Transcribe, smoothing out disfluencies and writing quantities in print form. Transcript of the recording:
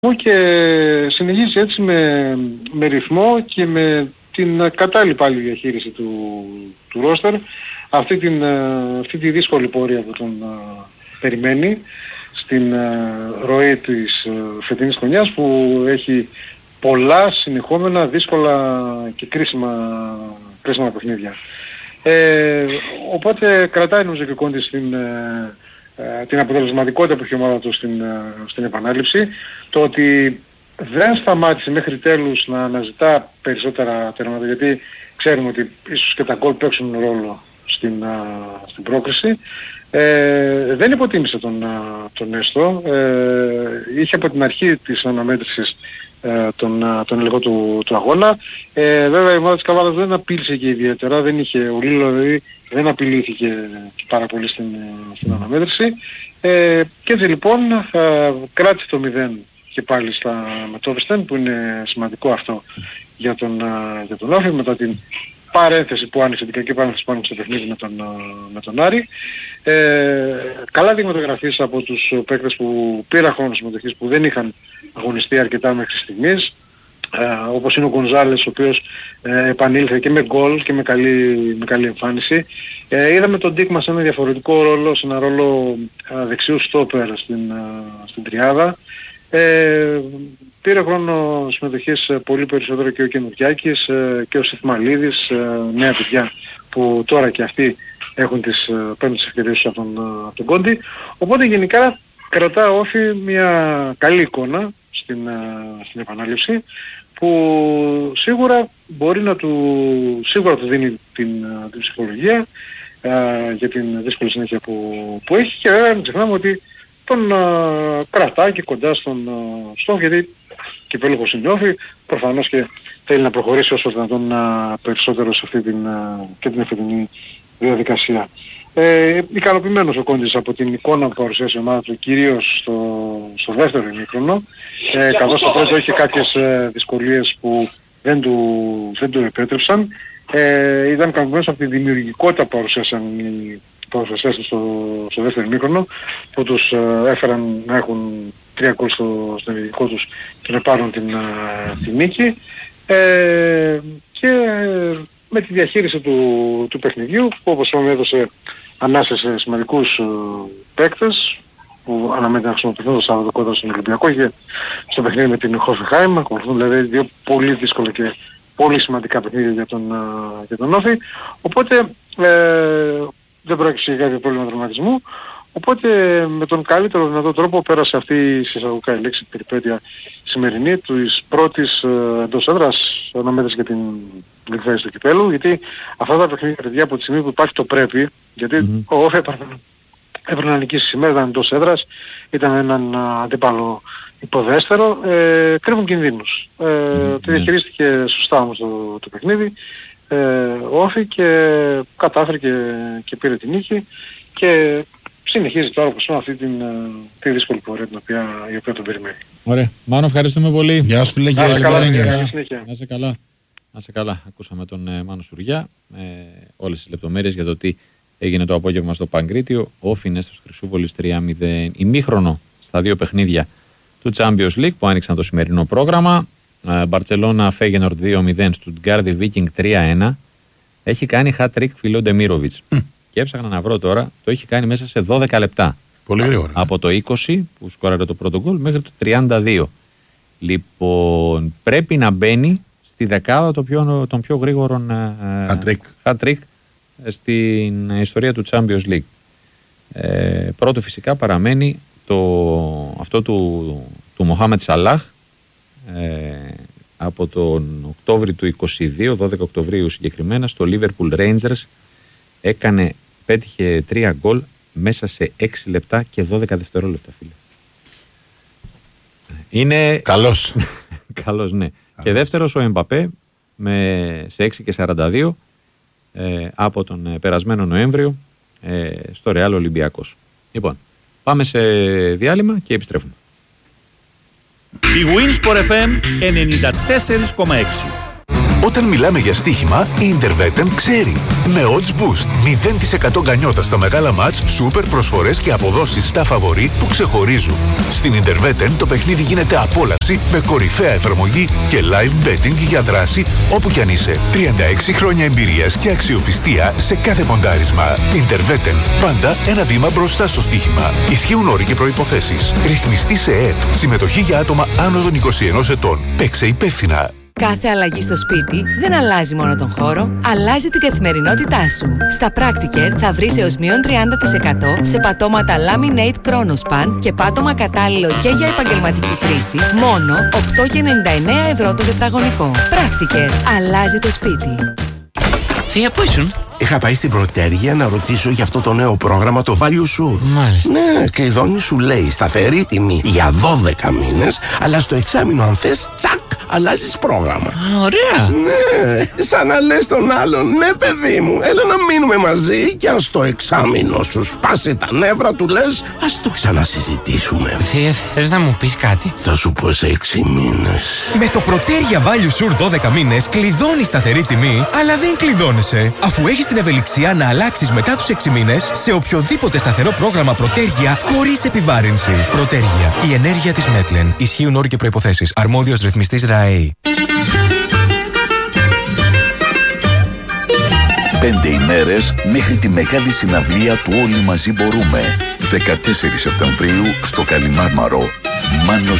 και συνεχίζει έτσι με ρυθμό και με την κατάλληλη πάλι διαχείριση του ρόστερ αυτή τη δύσκολη πορεία που τον περιμένει στην ροή της φετινής χρονιάς, που έχει πολλά συνεχόμενα δύσκολα και κρίσιμα παιχνίδια. Οπότε κρατάει νομίζω και ο Κόντις την αποτελεσματικότητα που έχει η ομάδα του στην επανάληψη. Το ότι δεν σταμάτησε μέχρι τέλους να αναζητά περισσότερα τερματά, γιατί ξέρουμε ότι ίσως και τα γκολ παίξουν ρόλο στην πρόκριση. Δεν υποτίμησε τον Έστω. Είχε από την αρχή της αναμέτρησης τον ελεγχό του αγώνα. Βέβαια η ομάδα της Καβάλας δεν απείλησε και ιδιαίτερα, ο Λίλο δηλαδή δεν απειλήθηκε πάρα πολύ στην αναμέτρηση. Και έτσι λοιπόν κράτησε το 0 και πάλι στα Μετώπιστεν, που είναι σημαντικό αυτό για τον Όφη, μετά την παρένθεση που άνοιξε, την κακή παρένθεση που άνοιξε το παιχνίδι με τον Άρη. Καλά δειγματογραφίες από τους παίκτες που πήραν χρόνο συμμετοχής, που δεν είχαν αγωνιστεί αρκετά μέχρι στιγμής, όπως είναι ο Γκονζάλες, ο οποίος επανήλθε και με γκολ και με καλή εμφάνιση. Είδαμε τον Ντίκμα σε ένα διαφορετικό ρόλο, σε ένα ρόλο δεξιού στόπερ στην τριάδα. Πήρε χρόνο συμμετοχής πολύ περισσότερο και ο Καινουριάκης και ο Σιθμαλίδης, νέα παιδιά που τώρα και αυτοί έχουν τις πέμπτες ευκαιρίες από τον Κόντι. Οπότε γενικά κρατά Όφη μια καλή εικόνα στην επανάληψη, που σίγουρα μπορεί σίγουρα του δίνει την ψυχολογία για την δύσκολη συνέχεια που έχει, και βέβαια μην ξεχνάμε ότι τον κρατά και κοντά στον γιατί κυπέλλοχος είναι Όφη, προφανώς και θέλει να προχωρήσει όσο δυνατόν περισσότερο σε αυτή και την εφετινή διαδικασία. Ικανοποιημένος ο Κόντις από την εικόνα που παρουσίασε η ομάδα του, κυρίως στο δεύτερο ημίχρονο, καθώς το πρώτο είχε κάποιες δυσκολίες που δεν του επέτρεψαν. Ήταν ικανοποιημένος από τη δημιουργικότητα που παρουσίασαν οι παρουσιαστές στο δεύτερο ημίχρονο, που τους έφεραν να έχουν 3 γκολ στο ενεργητικό τους και να πάρουν την νίκη. Και με τη διαχείριση του παιχνιδιού, που όπως είπαμε έδωσε ανάσα σε σημαντικούς παίκτες που αναμένεται να χρησιμοποιηθούν το Σάββατο κοντά στον Ολυμπιακό και στο παιχνίδι με την Hoffenheim. Ακολουθούν δηλαδή δύο πολύ δύσκολα και πολύ σημαντικά παιχνίδια για τον Όφη. Οπότε δεν πρόκειται για κάποιο πρόβλημα τραυματισμού. Οπότε με τον καλύτερο δυνατό τρόπο πέρασε αυτή η συσσαγωγικά λέξη περιπέτεια σημερινή της πρώτης εντός έδρας αναμέτρηση για την εκθέση του κυπέλλου, γιατί αυτά τα παιχνίδια, παιδιά, από τη στιγμή που υπάρχει το πρέπει, γιατί ο Όφη έπρεπε να νικήσει σήμερα, ήταν εντός έδρας, ήταν έναν αντίπαλο υποδέστερο, κρύβουν κινδύνους. Το διαχειρίστηκε σωστά όμως το παιχνίδη ο Όφη και κατάφερε και πήρε την νίκη και συνεχίζει τώρα όπως είπαμε αυτή τη δύσκολη πορεία η οποία τον περιμένει. Ωραία. Μάνο, ευχαριστούμε πολύ. Γεια σου φίλε, Να είσαι καλά. Να είσαι καλά. Ακούσαμε τον Μάνο Σουριά όλες τις λεπτομέρειες για το τι έγινε το απόγευμα στο Παγκρίτιο. Όφη είναι στο Χρυσούπολης 3-0 ημίχρονο στα δύο παιχνίδια του Champions League που άνοιξαν το σημερινό πρόγραμμα. Μπαρτσελώνα Φέγενορντ 2-0, Στουτγκάρδι Βίκινγκ 3-1. Έχει κάνει hat-trick Φιλό Ντεμίροβιτς. Και έψαχνα να βρω τώρα, το έχει κάνει μέσα σε 12 λεπτά. Πολύ γρήγορα. Από το 20 που σκόραρε το πρώτο γκολ μέχρι το 32. Λοιπόν, πρέπει να μπαίνει στη δεκάδα των πιο γρήγορων hat-trick στην ιστορία του Champions League. Πρώτο φυσικά παραμένει αυτό του Μοχάμετ Σαλάχ από τον Οκτώβρη του 22, 12 Οκτωβρίου συγκεκριμένα, στο Liverpool Rangers. Πέτυχε 3 γκολ μέσα σε 6 λεπτά και 12 δευτερόλεπτα, φίλε. Είναι καλός. Καλός, ναι. Και δεύτερος ο Εμπαπέ σε 6 και 42 από τον περασμένο Νοέμβριο στο Ρεάλ Ολυμπιακός. Λοιπόν, πάμε σε διάλειμμα και επιστρέφουμε. Η Winsport FM 94,6. Όταν μιλάμε για στοίχημα, η Interveten ξέρει. Με odds boost, 0% γκανιότα στα μεγάλα μάτς, σούπερ προσφορές και αποδόσεις στα φαβορί που ξεχωρίζουν. Στην Interveten το παιχνίδι γίνεται απόλαυση με κορυφαία εφαρμογή και live betting για δράση όπου κι αν είσαι. 36 χρόνια εμπειρίας και αξιοπιστία σε κάθε ποντάρισμα. Interveten. Πάντα ένα βήμα μπροστά στο στοίχημα. Ισχύουν όροι και προϋποθέσεις. Ρυθμιστή σε ΕΕΠ. Συμμετοχή για άτομα άνω των 21 ετών. Παίξε υπεύθυνα. Κάθε αλλαγή στο σπίτι δεν αλλάζει μόνο τον χώρο, αλλάζει την καθημερινότητά σου. Στα Practiker θα βρεις έως μείον 30% σε πατώματα Laminate Chronospan και πάτωμα κατάλληλο και για επαγγελματική χρήση, μόνο 8,99 ευρώ το τετραγωνικό. Practiker. Αλλάζει το σπίτι. Θεία, πού ήσουν? Είχα πάει στην Πρωτέργεια να ρωτήσω για αυτό το νέο πρόγραμμα, το Value Sure. Μάλιστα. Ναι, κλειδώνει, σου λέει σταθερή τιμή για 12 μήνες, αλλά στο εξάμηνο αν θες, τσακ, αλλάζεις πρόγραμμα. Ωραία. Ναι, σαν να λες τον άλλον, ναι παιδί μου, έλα να μείνουμε μαζί και αν στο εξάμηνο σου σπάσει τα νεύρα του λες, ας το ξανασυζητήσουμε. Θεία, θες να μου πεις κάτι? Θα σου πω σε 6 μήνες. Με το Πρωτέργεια Value Sure 12 μήνες κλειδώνεις σταθερή τιμή, αλλά δεν κλειδώνεσαι, αφού έχεις την ευελιξία να αλλάξεις μετά τους 6 μήνες σε οποιοδήποτε σταθερό πρόγραμμα Πρωτέργεια χωρίς επιβάρυνση. Πρωτέργεια. Η ενέργεια της Μέτλεν. Ισχύουν όροι και προϋποθέσεις. Αρμόδιος ρυθμιστής ΡΑΕΗ. 5 ημέρες μέχρι τη μεγάλη συναυλία του Όλοι Μαζί Μπορούμε. 14 Σεπτεμβρίου στο Καλιμάρμαρο. Μάνος